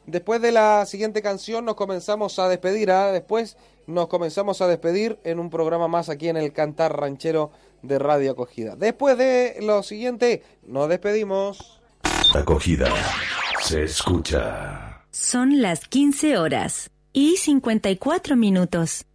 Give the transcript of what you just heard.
Después de la siguiente canción nos comenzamos a despedir, después nos comenzamos a despedir en un programa más aquí en el Cantar Ranchero de Radio Acogida. Después de lo siguiente, nos despedimos. Acogida se escucha. Son las 15 horas y 54 minutos.